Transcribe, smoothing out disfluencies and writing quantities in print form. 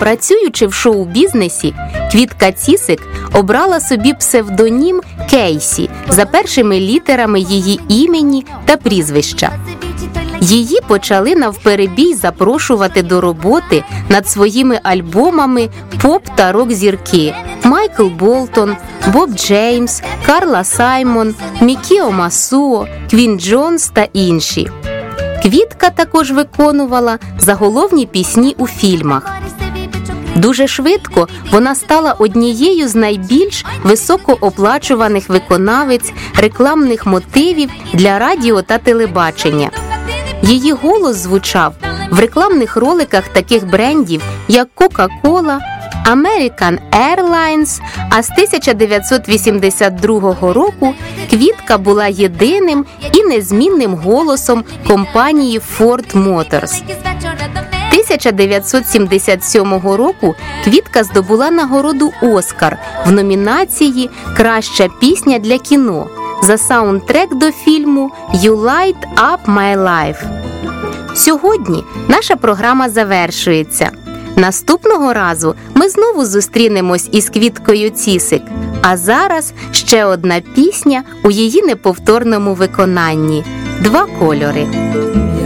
Працюючи в шоу-бізнесі, Квітка Цісик обрала собі псевдонім Кейсі за першими літерами її імені та прізвища. Її почали навперебій запрошувати до роботи над своїми альбомами поп та рок-зірки Майкл Болтон, Боб Джеймс, Карла Саймон, Мікіо Масуо, Квін Джонс та інші. Квітка також виконувала заголовні пісні у фільмах. Дуже швидко вона стала однією з найбільш високооплачуваних виконавиць рекламних мотивів для радіо та телебачення. Її голос звучав в рекламних роликах таких брендів, як Coca-Cola, American Airlines, а з 1982 року Квітка була єдиним і незмінним голосом компанії Ford Motors. 1977 року Квітка здобула нагороду «Оскар» в номінації «Краща пісня для кіно» за саундтрек до фільму «You Light Up My Life». Сьогодні наша програма завершується. Наступного разу ми знову зустрінемось із Квіткою Цісик. А зараз ще одна пісня у її неповторному виконанні «Два кольори».